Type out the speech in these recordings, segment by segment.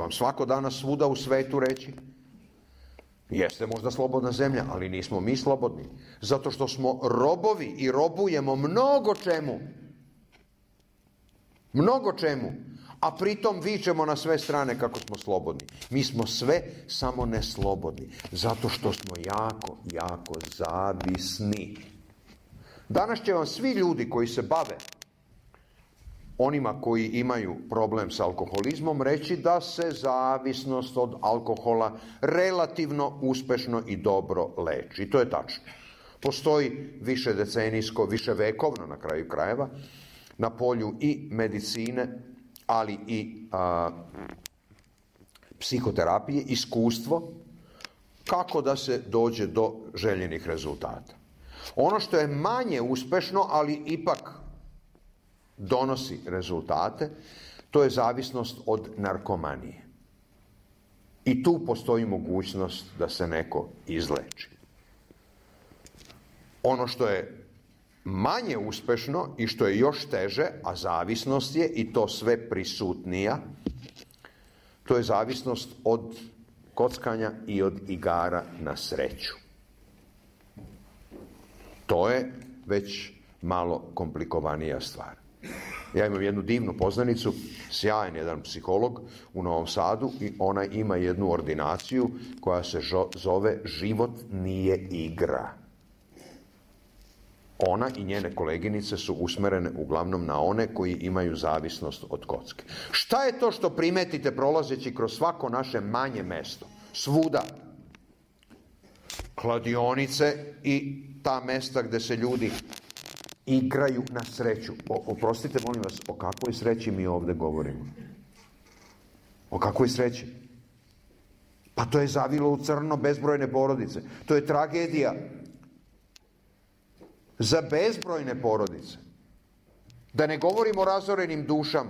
vam svako danas svuda u svetu reći. Jeste možda slobodna zemlja, ali nismo mi slobodni. Zato što smo robovi i robujemo mnogo čemu. Mnogo čemu. A pritom vičemo na sve strane kako smo slobodni. Mi smo sve samo ne slobodni. Zato što smo jako, jako zavisni. Danas će vam svi ljudi koji se bave onima koji imaju problem sa alkoholizmom reći da se zavisnost od alkohola relativno uspešno i dobro leči. I to je tačno. Postoji višedecenijsko, viševekovno na kraju krajeva, na polju i medicine, ali i psihoterapije, iskustvo, kako da se dođe do željenih rezultata. Ono što je manje uspešno, ali ipak donosi rezultate, to je zavisnost od narkomanije. I tu postoji mogućnost da se neko izleči. Ono što je manje uspešno i što je još teže, a zavisnost je i to sve prisutnija, to je zavisnost od kockanja i od igara na sreću. To je već malo komplikovanija stvar. Ja imam jednu divnu poznanicu, sjajan jedan psiholog u Novom Sadu i ona ima jednu ordinaciju koja se zove Život nije igra. Ona i njene koleginice su usmerene uglavnom na one koji imaju zavisnost od kocke. Šta je to što primetite prolazeći kroz svako naše manje mesto? Svuda. Kladionice i ta mesta gde se ljudi igraju na sreću. Oprostite, molim vas, o kakvoj sreći mi ovde govorimo? O kakvoj sreći? Pa to je zavilo u crno bezbrojne porodice. To je tragedija za bezbrojne porodice. Da ne govorimo o razorenim dušama.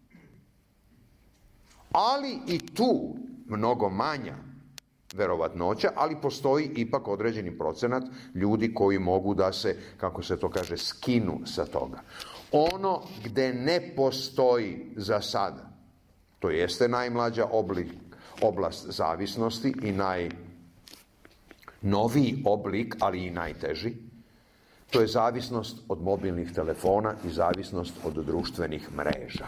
Ali i tu mnogo manja verovatnoća, ali postoji ipak određeni procenat ljudi koji mogu da se, kako se to kaže, skinu sa toga. Ono gde ne postoji za sada, to jeste najmlađa oblast zavisnosti i najnoviji oblik, ali i najteži, to je zavisnost od mobilnih telefona i zavisnost od društvenih mreža.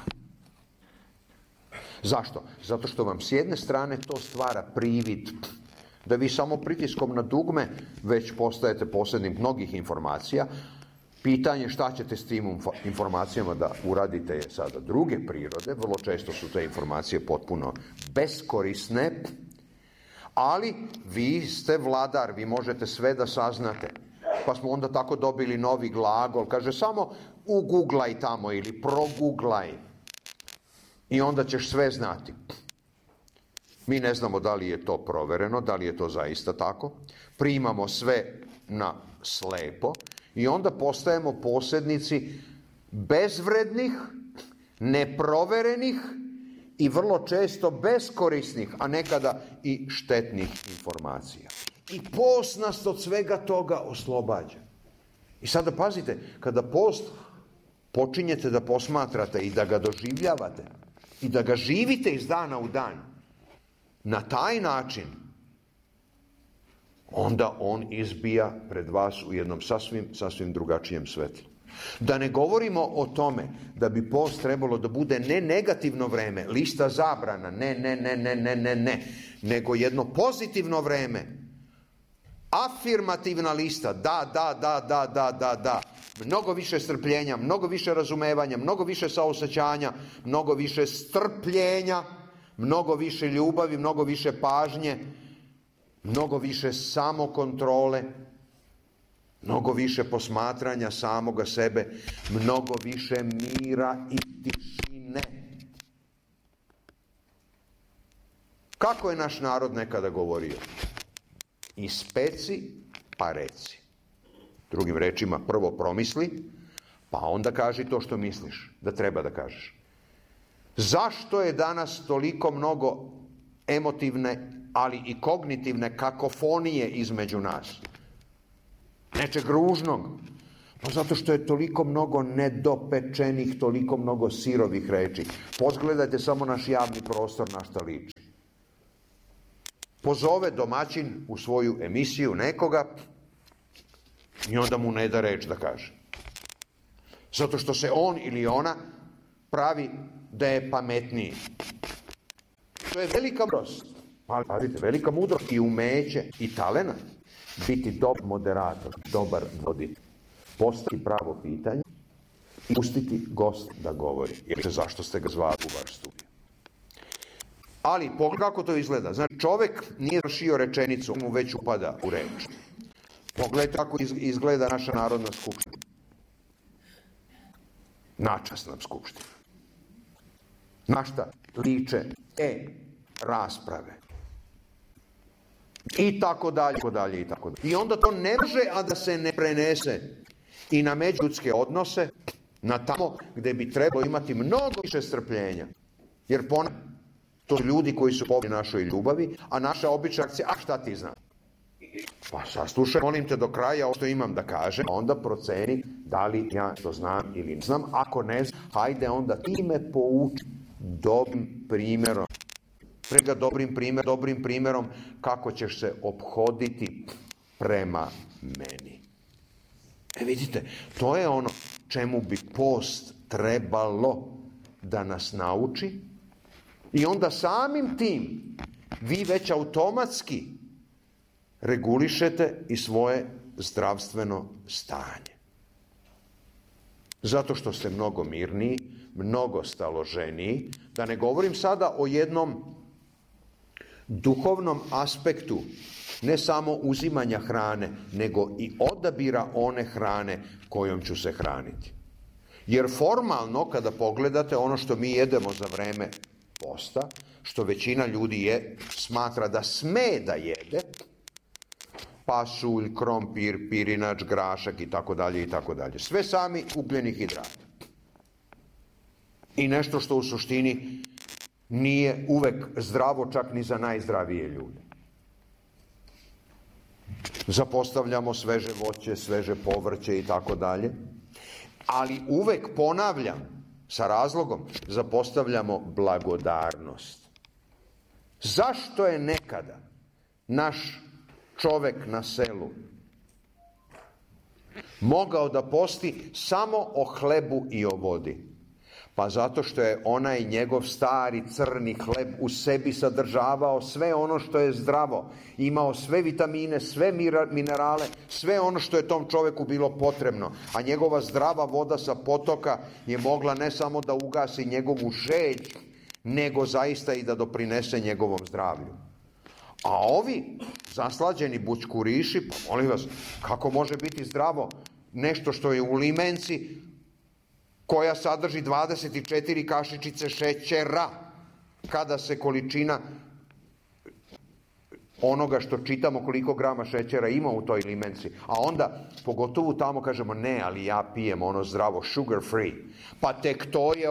Zašto? Zato što vam s jedne strane to stvara privid da vi samo pritiskom na dugme već postajete posrednik mnogih informacija. Pitanje šta ćete s tim informacijama da uradite je sada druge prirode. Vrlo često su te informacije potpuno beskorisne, ali vi ste vladar, vi možete sve da saznate. Pa smo onda tako dobili novi glagol, kaže samo uguglaj tamo ili proguglaj. I onda ćeš sve znati. Mi ne znamo da li je to provereno, da li je to zaista tako. Primamo sve na slepo i onda postajemo posrednici bezvrednih, neproverenih i vrlo često beskorisnih, a nekada i štetnih informacija. I post nas od svega toga oslobađa. I sada pazite, kada post počinjete da posmatrate i da ga doživljavate, i da ga živite iz dana u dan, na taj način, onda on izbija pred vas u jednom sasvim drugačijem svetlu. Da ne govorimo o tome da bi post trebalo da bude ne negativno vreme, lista zabrana, ne, nego jedno pozitivno vreme, afirmativna lista, da, mnogo više strpljenja, mnogo više razumevanja, mnogo više saosećanja, mnogo više strpljenja, mnogo više ljubavi, mnogo više pažnje, mnogo više samokontrole, mnogo više posmatranja samoga sebe, mnogo više mira i tišine. Kako je naš narod nekada govorio? Ispeci pa reci. Drugim rečima, prvo promisli, pa onda kaži to što misliš da treba da kažeš. Zašto je danas toliko mnogo emotivne, ali i kognitivne kakofonije između nas? Nečeg ružnog. Zato što je toliko mnogo nedopečenih, toliko mnogo sirovih reči. Pogledajte samo naš javni prostor na šta liči. Pozove domaćin u svoju emisiju nekoga i onda mu ne da reč da kaže. Zato što se on ili ona pravi da je pametniji. To je velika mudrost. Pazite, velika mudrost i umeće i talenat biti dobar moderator, dobar voditelj. Postaviti pravo pitanje i pustiti gost da govori. Jer zašto ste ga zvali u vaš studio? Ali, pogledaj kako to izgleda. Znači, čovjek nije završio rečenicu, mu već upada u reč. Pogledajte kako izgleda naša Narodna skupština. Načasna skupština. Na šta liče rasprave. I tako dalje, i tako dalje, i tako dalje. I onda to ne može, a da se ne prenese i na međuljudske odnose, na tamo gdje bi trebalo imati mnogo više strpljenja. Jer to su ljudi koji su pobjeli našoj ljubavi, a naša obična akcija, a šta ti znaš? Pa saslušaj, molim te do kraja ovo što imam da kažem, a onda proceni da li ja to znam ili ne znam. Ako ne znam, hajde onda ti me pouči dobrim primjerom. Prega dobrim primjerom kako ćeš se ophoditi prema meni. Vidite, to je ono čemu bi post trebalo da nas nauči i onda samim tim vi već automatski regulišete i svoje zdravstveno stanje. Zato što ste mnogo mirniji, mnogo staloženiji, da ne govorim sada o jednom duhovnom aspektu, ne samo uzimanja hrane, nego i odabira one hrane kojom ću se hraniti. Jer formalno, kada pogledate ono što mi jedemo za vreme posta, što većina ljudi smatra da sme da jede, pasulj, krompir, pirinač, grašak i tako dalje i tako dalje. Sve sami ugljeni hidrati. I nešto što u suštini nije uvek zdravo čak ni za najzdravije ljude. Zapostavljamo sveže voće, sveže povrće i tako dalje, ali uvek ponavljam sa razlogom, zapostavljamo blagodarnost. Zašto je nekada naš čovek na selu mogao da posti samo o hlebu i o vodi? Pa zato što je onaj njegov stari crni hleb u sebi sadržavao sve ono što je zdravo, imao sve vitamine, sve minerale, sve ono što je tom čoveku bilo potrebno, a njegova zdrava voda sa potoka je mogla ne samo da ugasi njegovu žeđ, nego zaista i da doprinese njegovom zdravlju. A ovi zaslađeni bućkuriši, pa molim vas, kako može biti zdravo nešto što je u limenci, koja sadrži 24 kašičice šećera, kada se količina onoga što čitamo koliko grama šećera ima u toj limenci, a onda pogotovo tamo kažemo ne, ali ja pijem ono zdravo, sugar free, pa tek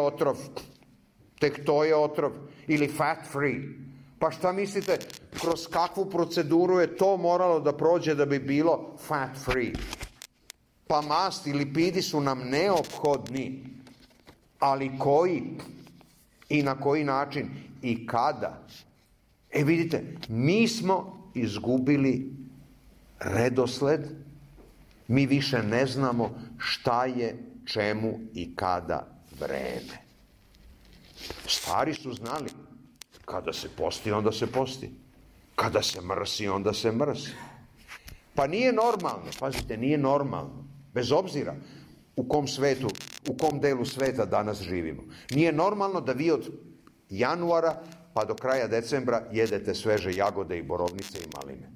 to je otrov, ili fat free. Pa šta mislite, kroz kakvu proceduru je to moralo da prođe da bi bilo fat free? Pa mast i lipidi su nam neophodni, ali koji i na koji način i kada? Vidite, mi smo izgubili redosled, mi više ne znamo šta je čemu i kada vreme. Stari su znali, kada se posti, onda se posti. Kada se mrsi, onda se mrsi. Pa nije normalno, pazite, nije normalno, bez obzira u kom delu sveta danas živimo. Nije normalno da vi od januara pa do kraja decembra jedete sveže jagode i borovnice i maline.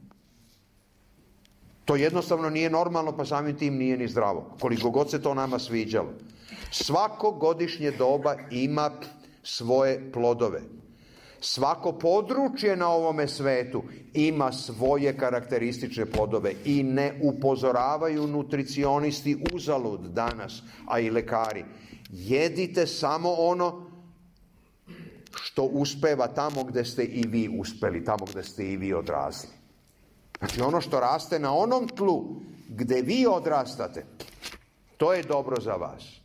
To jednostavno nije normalno, pa samim tim nije ni zdravo, koliko god se to nama sviđalo. Svako godišnje doba ima svoje plodove. Svako područje na ovome svetu ima svoje karakteristične plodove i ne upozoravaju nutricionisti uzalud danas, a i lekari. Jedite samo ono što uspeva tamo gde ste i vi uspeli, tamo gde ste i vi odrasli. Znači ono što raste na onom tlu gde vi odrastate, To je dobro za vas.